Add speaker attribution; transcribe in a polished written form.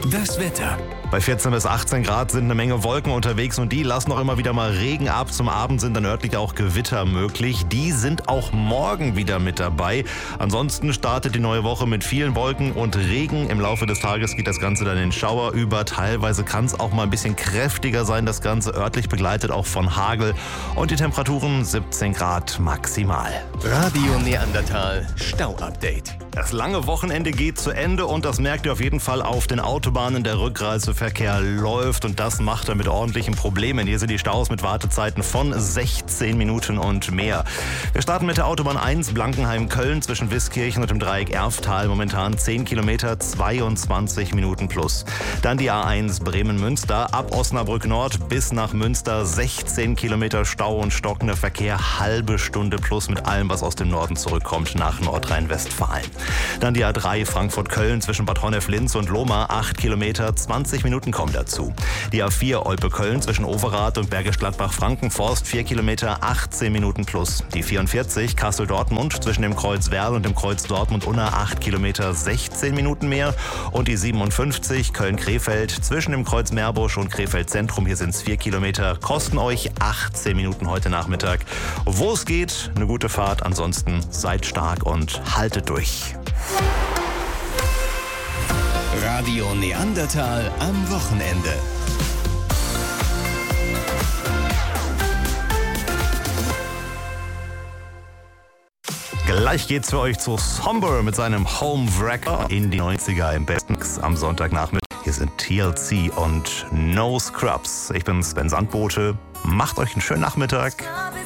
Speaker 1: Das Wetter.
Speaker 2: Bei 14 bis 18 Grad sind eine Menge Wolken unterwegs und die lassen auch immer wieder mal Regen ab. Zum Abend sind dann örtlich auch Gewitter möglich. Die sind auch morgen wieder mit dabei. Ansonsten startet die neue Woche mit vielen Wolken und Regen. Im Laufe des Tages geht das Ganze dann in Schauer über. Teilweise kann es auch mal ein bisschen kräftiger sein. Das Ganze örtlich begleitet auch von Hagel. Und die Temperaturen 17 Grad maximal.
Speaker 1: Radio Neandertal Stau-Update.
Speaker 2: Das lange Wochenende geht zu Ende und das merkt ihr auf jeden Fall auf den Autobahnen. Der Rückreiseverkehr läuft und das macht er mit ordentlichen Problemen. Hier sind die Staus mit Wartezeiten von 16 Minuten und mehr. Wir starten mit der Autobahn 1 Blankenheim-Köln zwischen Wiskirchen und dem Dreieck Erftal. Momentan 10 Kilometer, 22 Minuten plus. Dann die A1 Bremen-Münster ab Osnabrück Nord bis nach Münster. 16 Kilometer Stau und stockender Verkehr, halbe Stunde plus mit allem, was aus dem Norden zurückkommt nach Nordrhein-Westfalen. Dann die A3 Frankfurt-Köln zwischen Bad Honnef-Linz und Lohmar, 8 Kilometer, 20 Minuten kommen dazu. Die A4 Olpe-Köln zwischen Overath und Bergisch Gladbach-Frankenforst, 4 Kilometer, 18 Minuten plus. Die 44 Kassel-Dortmund zwischen dem Kreuz Werl und dem Kreuz Dortmund-Unna, 8 Kilometer, 16 Minuten mehr. Und die 57 Köln-Krefeld zwischen dem Kreuz Meerbusch und Krefeld-Zentrum, hier sind es 4 Kilometer, kosten euch 18 Minuten heute Nachmittag. Wo es geht, eine gute Fahrt, ansonsten seid stark und haltet durch.
Speaker 1: Radio Neandertal am Wochenende.
Speaker 2: Gleich geht's für euch zu Somber mit seinem Home Wrecker in die 90er im besten Mix am Sonntagnachmittag. Hier sind TLC und No Scrubs. Ich bin Sven Sandbote. Macht euch einen schönen Nachmittag.